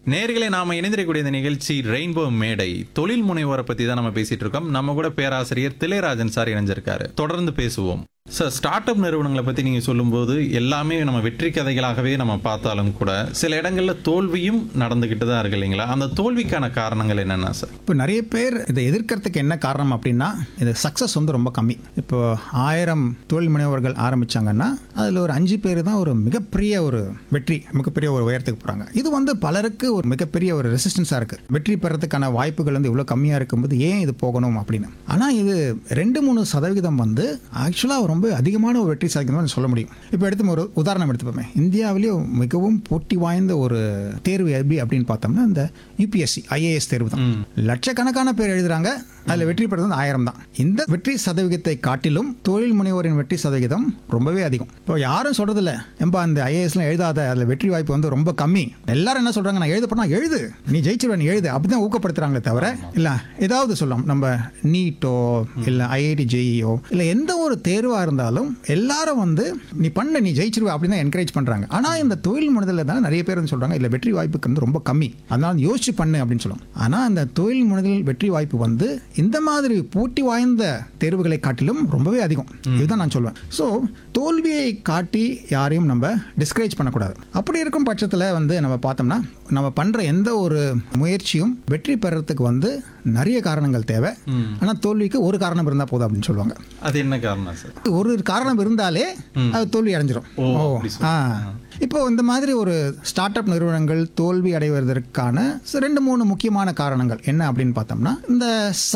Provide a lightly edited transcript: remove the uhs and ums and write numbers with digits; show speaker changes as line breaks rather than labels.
நேயர்களே, நாம இணைந்திருக்கக்கூடிய இந்த நிகழ்ச்சி ரெயின்போ மேடை. தொழில் முனைவோரை பத்தி தான் நம்ம பேசிட்டு இருக்கோம். நம்ம கூட பேராசிரியர் திளையராஜன் சார் இணைஞ்சிருக்காரு. தொடர்ந்து பேசுவோம். சார், ஸ்டார்ட் அப் நிறுவனங்களை பத்தி நீங்க சொல்லும்போது எல்லாமே நம்ம வெற்றி கதைகளாகவே நம்ம பார்த்தாலும் கூட சில இடங்கள்ல தோல்வியும் நடந்துகிட்டு தான் இருக்கு இல்லைங்களா? அந்த தோல்விக்கான காரணங்கள் என்னென்ன சார்?
இப்போ நிறைய பேர் இதை எதிர்க்கிறதுக்கு என்ன காரணம் அப்படின்னா, இது சக்ஸஸ் வந்து ரொம்ப கம்மி. இப்போ 1000 தொழில் முனைவர்கள் ஆரம்பிச்சாங்கன்னா அதில் ஒரு 5 பேர் தான் ஒரு மிகப்பெரிய ஒரு வெற்றி, மிகப்பெரிய ஒரு உயரத்துக்கு போகிறாங்க. இது வந்து பலருக்கு ஒரு மிகப்பெரிய ஒரு ரெசிஸ்டன்ஸாக இருக்குது. வெற்றி பெறதுக்கான வாய்ப்புகள் வந்து இவ்வளோ கம்மியாக இருக்கும்போது ஏன் இது போகணும் அப்படின்னு. ஆனால் இது 2-3% வந்து ஆக்சுவலாக ரொம்ப அதிகமான ஒரு வெற்றி சாதிக்கணும்னு சொல்ல முடியும். இப்போ எடுத்து ஒரு உதாரணம் எடுத்துப்போமே. இந்தியாவிலேயே மிகவும் போட்டி வாய்ந்த ஒரு தேர்வு எப்படி அப்படின்னு பார்த்தோம்னா இந்த யூபிஎஸ்சி IAS தேர்வு தான். லட்சக்கணக்கான பேர் எழுதுறாங்க, அதில் வெற்றி பெறுறது 1000 தான். இந்த வெற்றி சதவீதத்தை காட்டிலும் தொழில் முனைவோரின் வெற்றி சதவீதம் ரொம்பவே அதிகம். இப்போ யாரும் சொல்றதில்ல, ஏன்பா அந்த IASலாம் எழுதாத, அதில் வெற்றி வாய்ப்பு வந்து ரொம்ப கம்மி. எல்லாரும் என்ன சொல்றாங்க, நான் எழுத போனா எழுது, நீ ஜெயிச்சிருவ, நீ எழுது, அப்படிதான் ஊக்கப்படுத்துறாங்களே தவிர இல்ல ஏதாவது சொல்லலாம் நம்ம நீட்டோ இல்ல IIT JEO இல்ல எந்த ஒரு தேர்வா இருந்தாலும் எல்லாரும் வந்து நீ பண்ண, நீ ஜெயிச்சிருவ அப்படின்னு தான் என்கரேஜ் பண்றாங்க. ஆனா இந்த தொழில் முனைதல் தான் நிறைய பேர் வந்து சொல்றாங்க இல்ல வெற்றி வாய்ப்புக்கு வந்து ரொம்ப கம்மி, அதனால யோசிச்சு பண்ணு அப்படின்னு சொல்லுவாங்க. ஆனா இந்த தொழில் முனைதல் வெற்றி வாய்ப்பு வந்து இந்த மாதிரி போட்டி வாய்ந்த தேர்வுகளை காட்டிலும் ரொம்பவே அதிகம். இதுதான் நான் சொல்வேன். ஸோ தோல்வியை காட்டி யாரையும் நம்ம டிஸ்கரேஜ் பண்ணக்கூடாது. அப்படி இருக்கும் பட்சத்தில் வந்து நம்ம பார்த்தோம்னா நம்ம பண்ற எந்த ஒரு முயற்சியும் வெற்றி பெறறதுக்கு வந்து நிறைய காரணங்கள் தேவை. ஆனால் தோல்விக்கு ஒரு காரணம் இருந்தால் போதும் அப்படின்னு சொல்லுவாங்க.
அது என்ன காரணம் சார்?
ஒரு காரணம் இருந்தாலே அது தோல்வி அடைஞ்சிடும். இப்போ இந்த மாதிரி ஒரு ஸ்டார்ட் அப் நிறுவனங்கள் தோல்வி அடைவதற்கான 2-3 முக்கியமான காரணங்கள் என்ன அப்படின்னு பார்த்தோம்னா, இந்த